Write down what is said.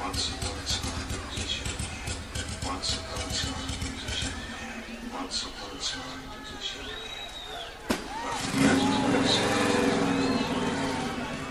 Once upon a time, musician. Once upon a time, musician. Once upon a time, musician. But the magic